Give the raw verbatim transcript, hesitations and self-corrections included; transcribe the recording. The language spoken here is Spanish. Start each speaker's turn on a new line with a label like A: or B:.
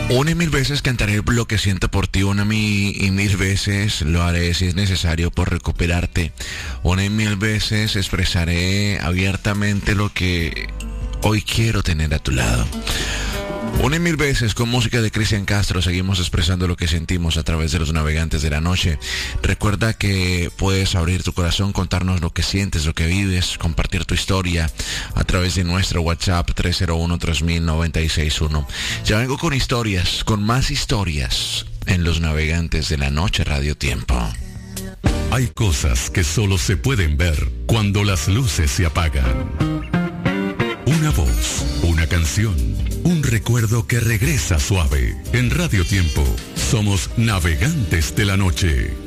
A: Una y mil veces cantaré lo que siento por ti, una mi- y mil veces lo haré si es necesario por recuperarte. Una y mil veces expresaré abiertamente lo que hoy quiero tener a tu lado. Una y mil veces con música de Cristian Castro seguimos expresando lo que sentimos a través de los navegantes de la noche. Recuerda que puedes abrir tu corazón, contarnos lo que sientes, lo que vives, compartir tu historia a través de nuestro WhatsApp tres cero uno, tres mil, noventa y seis uno. Ya vengo con historias, con más historias en los navegantes de la noche Radio Tiempo.
B: Hay cosas que solo se pueden ver cuando las luces se apagan. Una voz, una canción, un recuerdo que regresa suave. En Radio Tiempo somos navegantes de la noche.